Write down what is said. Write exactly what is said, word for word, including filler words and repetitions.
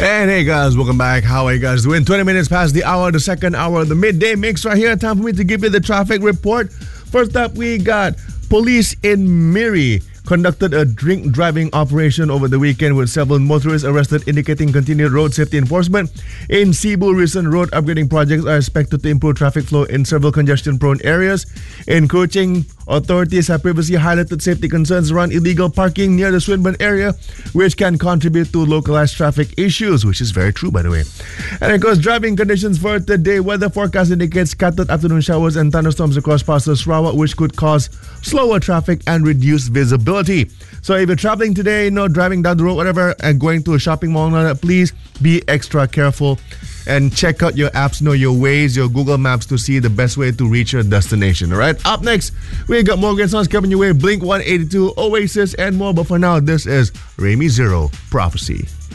And hey guys, welcome back. How are you guys doing? twenty minutes past the hour, the second hour of the midday mix right here. Time for me to give you the traffic report. First up, we got police in Miri conducted a drink driving operation over the weekend with several motorists arrested, indicating continued road safety enforcement. In Cebu, recent road upgrading projects are expected to improve traffic flow in several congestion-prone areas. In Kuching, authorities have previously highlighted safety concerns around illegal parking near the Swinburne area, which can contribute to localized traffic issues, which is very true, by the way. And of course, driving conditions for today. Weather forecast indicates scattered afternoon showers and thunderstorms across parts of Sarawak, which could cause slower traffic and reduced visibility. So if you're traveling today, you know, driving down the road, whatever, and going to a shopping mall, please be extra careful and check out your apps, know your Waze, your Google Maps to see the best way to reach your destination. All right. Up next, we got more great songs coming your way. Blink one eighty-two, Oasis, and more. But for now, this is Remy Zero, Prophecy.